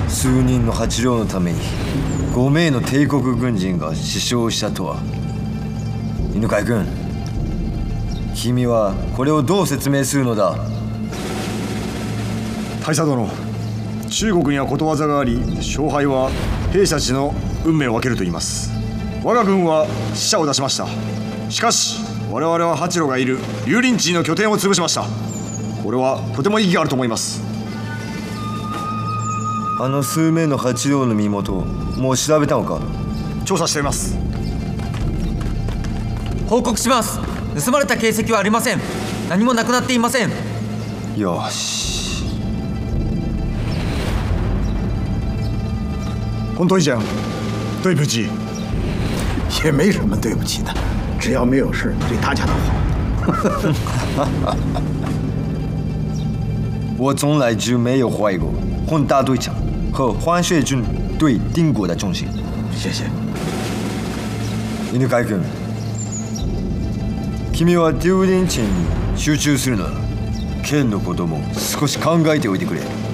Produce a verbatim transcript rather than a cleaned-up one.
数人の八両のためにご名の帝国軍人が死傷したとは。犬飼君、君はこれをどう説明するのだ？ 大佐殿、中国にはことわざがあり、勝敗は兵士たちの運命を分けると言います。我が軍は死者を出しました。しかし我々は八郎がいる竜林地の拠点を潰しました。これはとても意義があると思います。 あの数名の八郎の身元もう調べたのか？ 調査しています。 報告します。盗まれた形跡はありません。何もなくなっていません。 よし。 洪队长，对不起。 也没什么对不起的，只要没有事，对大家都好。 我从来就没有怀疑过洪大队长和黄雪军对丁国的忠心。 谢谢。 犬飼君、君は竜林地に集中するなら、剣のことも少し考えておいてくれ。